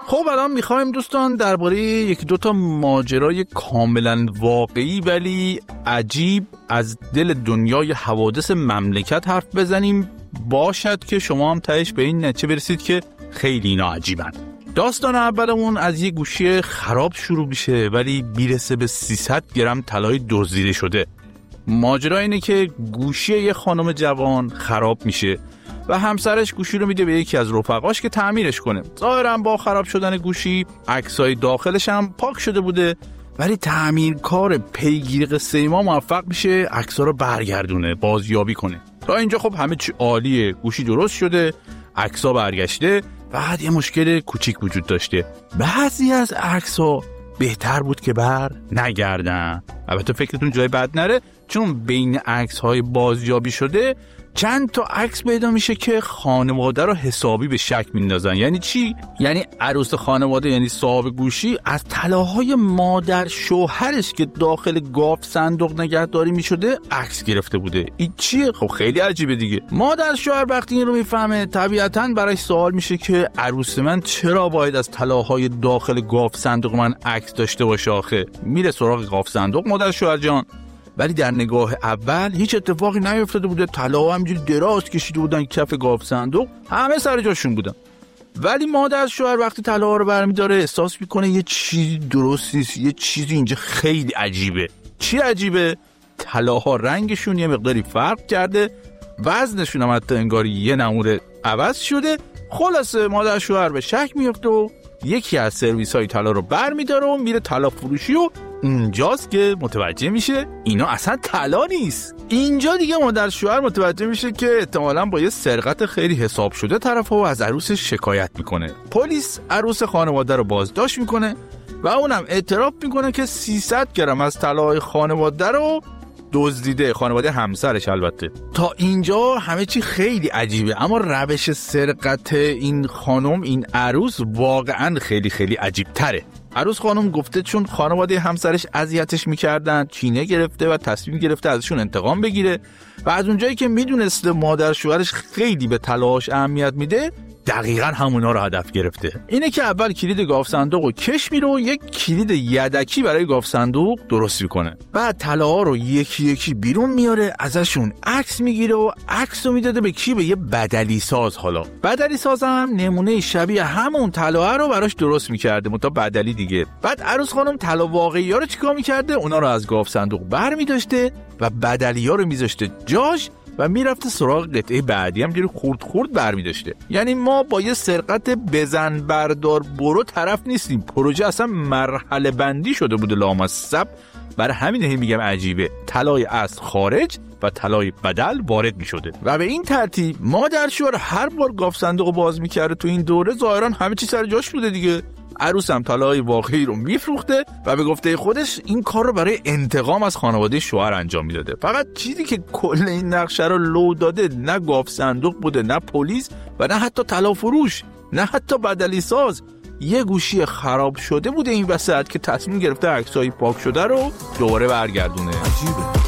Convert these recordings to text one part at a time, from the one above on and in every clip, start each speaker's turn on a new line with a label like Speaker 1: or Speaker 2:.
Speaker 1: خب الان میخوایم دوستان درباره یکی دوتا ماجرای کاملا واقعی ولی عجیب از دل دنیای حوادث مملکت حرف بزنیم، باشد که شما هم تهش به این نتیجه برسید که خیلی اینا عجیبن. داستان اولمون از یه گوشی خراب شروع میشه ولی بیرسه به 300 گرم طلای دزدیده شده. ماجرا اینه که گوشی یه خانم جوان خراب میشه و همسرش گوشی رو میده به یکی از رفقاش که تعمیرش کنه. ظاهرا با خراب شدن گوشی عکسای داخلش هم پاک شده بوده، ولی تعمیرکار پیگیر قصه ما موفق میشه عکس‌ها رو برگردونه، بازیابی کنه. تا اینجا خب همه چی عالیه، گوشی درست شده، عکس‌ها برگشته. بعد یه مشکل کوچیک وجود داشته، بعضی از عکس‌ها بهتر بود که بر نگردن. البته فکرتون جای بد نره، چون بین عکس‌های بازیابی شده چند تا عکس پیدا میشه که خانواده رو حسابی به شک میندازن. یعنی چی؟ یعنی عروس خانواده، یعنی صاحب گوشی، از طلاهای مادر شوهرش که داخل گاف صندوق نگهداری میشده عکس گرفته بوده. این چیه؟ خب خیلی عجیبه دیگه. مادر شوهر وقتی این رو میفهمه طبیعتاً براش سوال میشه که عروس من چرا باید از طلاهای داخل گاف صندوق من عکس داشته باشه؟ آخه میره سراغ گاف صندوق مادر شوهر جان، ولی در نگاه اول هیچ اتفاقی نیفتاده بوده. طلاها همینجوری دراز کشیده بودن کف گاف صندوق، همه سر جاشون بودن. ولی مادر شوهر وقتی طلاها رو برمی‌داره احساس میکنه یه چیزی درست نیست، یه چیزی اینجا خیلی عجیبه. چی عجیبه؟ طلاها رنگشون یه مقداری فرق کرده، وزنشون هم حتی انگار یه نموره عوض شده. خلاصه مادر شوهر به شک میفته و یکی از سرویس‌های طلا رو برمی‌داره و میره طلا فروشی و اینجاست که متوجه میشه اینا اصلا طلا نیست. اینجا دیگه مادر شوهر متوجه میشه که احتمالاً با یه سرقت خیلی حساب شده طرفه و از عروسش شکایت میکنه. پلیس عروس خانواده رو بازداشت میکنه و اونم اعتراف میکنه که 300 گرم از طلای خانواده رو دزدیده، خانواده همسرش البته. تا اینجا همه چی خیلی عجیبه، اما روش سرقت این خانم، این عروس، واقعا خیلی خیلی عجیب تره. عروس خانم گفته چون خانواده همسرش اذیتش میکردن کینه گرفته و تصمیم گرفته ازشون انتقام بگیره و از اونجایی که میدونسته مادر شوهرش خیلی به طلاهاش اهمیت میده دقیقاً همونا رو هدف گرفته. اینه که اول کلید گاف صندوق رو کش میره و یک کلید یدکی برای گاف صندوق درست میکنه. بعد طلاها رو یکی یکی بیرون میاره، ازشون عکس میگیره و عکس رو میداده به کی؟ به یه بدلی ساز. حالا بدلی ساز هم نمونه شبیه همون طلا رو براش درست میکرده، متا بدلی دیگه. بعد عروس خانم طلا واقعی ها رو چیکار میکرده؟ اونا رو از گاف صندوق برمی‌داشته و بدلی ها رو میذاشته جاش و میرفته سراغ قطعه بعدی، هم خورد خورد برمی‌داشته. یعنی ما با یه سرقت بزن بردار برو طرف نیستیم، پروژه اصلا مرحله بندی شده بوده لامصب. برای همین میگم عجیبه، طلای اصل خارج و طلای بدل وارد میشده و به این ترتیب مادر شوهر هر بار گاف صندوق باز میکرده تو این دوره ظاهرا همه چی سر جاش بوده دیگه. عروس هم طلای واقعی رو میفروخته و به گفته خودش این کار رو برای انتقام از خانواده شوهر انجام میداده. فقط چیزی که کل این نقشه رو لو داده نه گاف صندوق بوده، نه پلیس و نه حتی طلا فروش، نه حتی بدلی ساز، یه گوشی خراب شده بوده این وسط که تصمیم گرفته عکسای پاک شده رو دوباره برگردونه. عجیبه.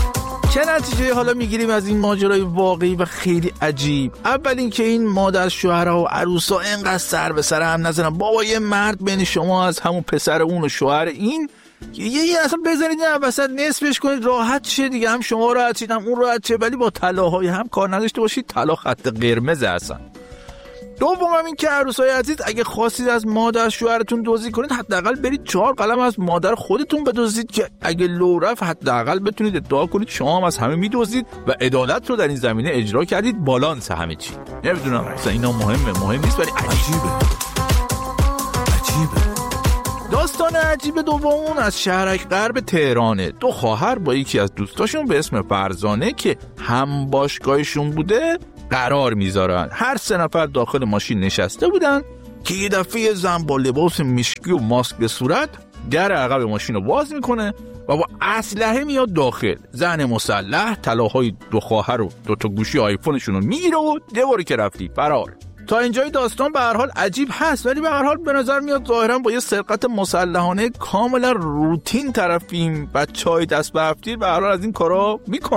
Speaker 1: چه نتیجه حالا میگیریم از این ماجرای واقعی و خیلی عجیب؟ اول این که این مادر شوهرها و عروسا اینقدر سر به سر هم نزنن. بابا یه مرد بین شما از همون پسر اون و شوهر این یه اصلا بذارید این وسط نصفش کنید راحت شه دیگه، هم شما راحت شید هم اون راحت شه، ولی با طلاهای هم کار نداشته باشید. طلا خط قرمز اصلا. دوم این که عروسای عزیز اگه خواستید از مادر شوهرتون دزدی کنید حداقل برید 4 قلم از مادر خودتون بدزدید که اگه لو رفت حداقل بتونید ادعا کنید شما هم از همه میدزدید و عدالت رو در این زمینه اجرا کردید، بالانس همه چی. نمیدونم اصلا اینا مهم نیست ولی عجیبه. داستان عجیب دومون از شهرک غرب تهرانه. 2 خواهر با یکی از دوستاشون به اسم فرزانه که هم باشگاهشون بوده قرار میذارن. هر 3 نفر داخل ماشین نشسته بودن که یه دفعه زن با لباس مشکی و ماسک به صورت در عقب ماشین رو باز میکنه و با اسلحه میاد داخل. زن مسلح طلاهای 2 خواهر و 2 تا گوشی آیفونشون رو میگیره و دوباره که رفتی فرار. تا اینجای داستان به هر حال عجیب هست، ولی به هر حال به نظر میاد ظاهرا با یه سرقت مسلحانه کاملا روتین طرفیم. بچهای دست به هفتیر به هر حال از این کارا میکنن.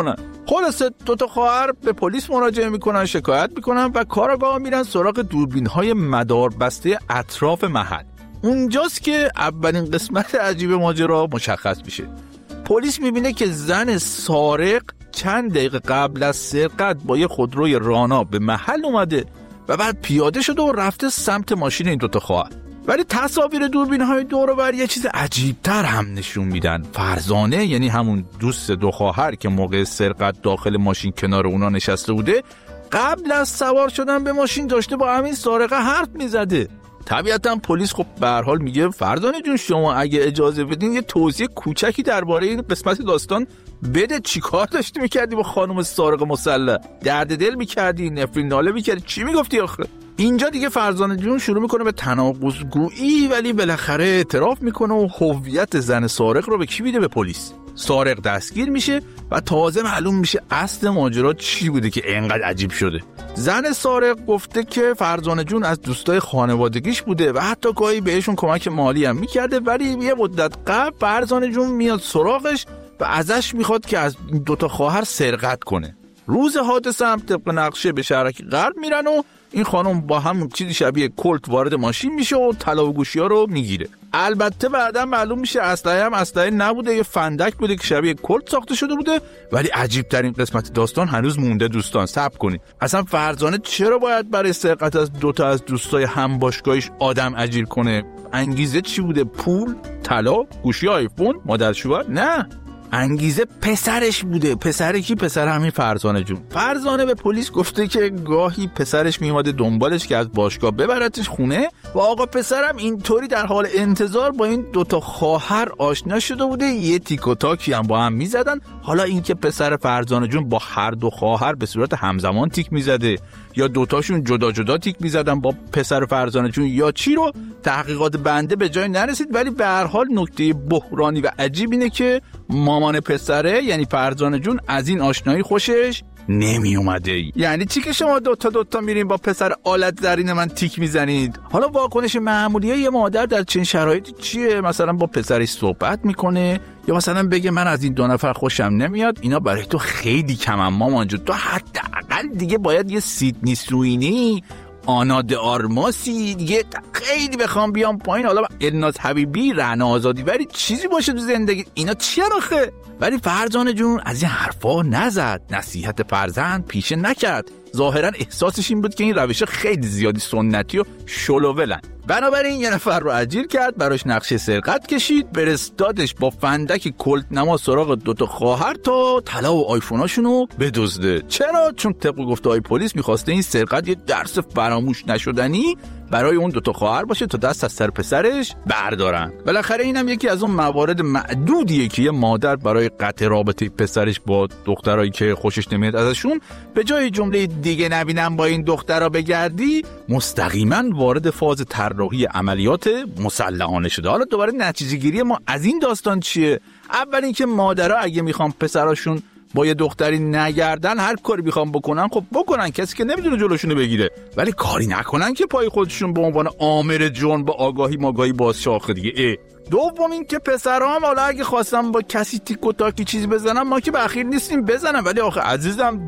Speaker 1: خلاصه دوتا خواهر به پلیس مراجعه میکنن، شکایت میکنن و کاراگاه میرن سراغ دوربین‌های مداربسته اطراف محل. اونجاست که اولین قسمت عجیب ماجرا مشخص میشه. پلیس میبینه که زن سارق چند دقیقه قبل از سرقت با یه خودروی رانا به محل اومده و بعد پیاده شده و رفته سمت ماشین این دوتا خواهر. ولی تصاویر دوربین‌های دور و بر یه چیز عجیب‌تر هم نشون میدن. فرزانه، یعنی همون دوست دو خواهر که موقع سرقت داخل ماشین کنار اونا نشسته بوده، قبل از سوار شدن به ماشین داشته با همین سارقه حرف میزده. طبیعتا پلیس خب به هر حال میگه فرزانه جون شما اگه اجازه بدین یه توضیح کوچکی درباره این قسمت داستان بده. چیکار داشتی میکردی با خانم سارق مسلح؟ درد دل میکردی؟ نفرین ناله میکردی؟ چی میگفتی آخه؟ اینجا دیگه فرزانه جون شروع میکنه به تناقض گویی، ولی بالاخره اعتراف میکنه و هویت زن سارق رو به کی میده؟ به پلیس. سارق دستگیر میشه و تازه معلوم میشه اصل ماجرا چی بوده که اینقدر عجیب شده. زن سارق گفته که فرزانه جون از دوستای خانوادگیش بوده و حتی گاهی بهشون کمک مالی هم میکرده، ولی یه مدت قبل فرزانه جون میاد سراغش و ازش میخواد که از دوتا خواهر سرقت کنه. روز حادثه هم طبق نقشه به شهرک غرب میرن و این خانم با هم چیزی شبیه کلت وارد ماشین میشه و طلا و گوشی‌ها رو میگیره. البته بعدا معلوم میشه اسلحه هم اسلحه نبوده، یه فندک بوده که شبیه کلت ساخته شده بوده. ولی عجیب ترین قسمت داستان هنوز مونده دوستان، صبر کنید. اصلا فرزانه چرا باید برای سرقت از دوتا از دوستای هم باشگاهیش آدم اجیر کنه؟ انگیزه چی بوده؟ پول؟ طلا؟ گوشی آیفون؟ مادر شوهر؟ نه، انگیزه پسرش بوده. پسر کی؟ پسر همین فرزانه جون. فرزانه به پلیس گفته که گاهی پسرش میومده دنبالش که از باشگاه ببرتش خونه و آقا پسرم اینطوری در حال انتظار با این دوتا خواهر آشنا شده بوده، یه تیک و تاکی هم با هم میزدن. حالا این که پسر فرزانه جون با هر دو خواهر به صورت همزمان تیک میزده یا دوتاشون جدا جدا تیک میزدن با پسر فرزانه جون یا چی رو تحقیقات بنده به جای نرسید. ولی به هر حال نکته بحرانی و عجیب اینه که مامان پسره یعنی فرزانه جون از این آشنایی خوشش نمی اومده. یعنی چی که شما دوتا میرین با پسر آلت زرین من تیک میزنید؟ حالا واکنش معمولیه یه مادر در چنین شرایطی چیه؟ مثلا با پسرش صحبت میکنه یا مثلا بگه من از این دو نفر خوشم نمیاد، اینا برای تو خیلی کمم مامان جون، تو حداقل دیگه باید یه سیدنی سوینی، آنا د آرماسی دیگه خیلی بخوام بیام پایین، حالا الناز حبیبی، رعنا آزادی، ولی چیزی باشه تو زندگی. اینا چیه آخه؟ ولی فرزانه جون از این حرفا نزد، نصیحت فرزند پیشه نکرد. ظاهرا احساسش این بود که این روش خیلی زیادی سنتی و شلوولن. بنابراین یه نفر رو اجیر کرد، براش نقشه سرقت کشید، فرستادش با فندک کلت نما سراغ دوتا خواهر تا طلا و آیفوناشونو بدزده. چرا؟ چون طبق گفته پلیس میخواسته این سرقت یه درس فراموش نشدنی برای اون دوتا خواهر باشه تا دست از سر پسرش بردارن. بالاخره اینم یکی از اون موارد معدودیه که یه مادر برای قطع رابطه پسرش با دخترایی که خوشش نمیاد ازشون به جای جمله دیگه نبینم با این دخترا بگردی، مستقیما وارد فاز طراحی عملیات مسلحانه شده. حالا دوباره نتیجه گیری ما از این داستان چیه؟ اول اینکه مادرها اگه میخوان پسراشون با یه دختری نگردن، هر کاری میخوان بکنن خب بکنن، کسی که نمیدونه جلوشونو بگیره، ولی کاری نکنن که پای خودشون به عنوان آمر جرم با آگاهی ماگاهی باز شاخه دیگه. دوم این که پسرها هم حالا اگه خواستم با کسی تیک و تاکی چیزی بزنم، ما که به اخیر نیستیم بزنم، ولی آخه عزیزم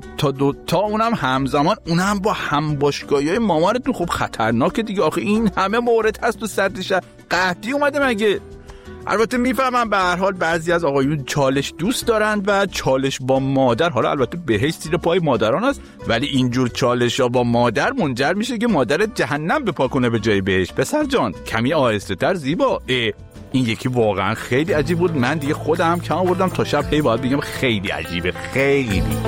Speaker 1: دوتا اونم همزمان، اونم با هم باشگاهی مامانتون، خب خطرناکه دیگه. آخه این همه مورد هست تو سطح شهر، قحطی اومده مگه؟ البته میفهمم به هر حال بعضی از آقایون چالش دوست دارند و چالش با مادر، حالا البته به حیث زیر پای مادران است، ولی اینجور چالش ها با مادر منجر میشه که مادر جهنم بپا کنه به جای بهش. پسر جان کمی آهسته تر زیبا. این یکی واقعا خیلی عجیب بود. من دیگه خودم کم آوردم تا شب هی باید بگم خیلی عجیبه، خیلی.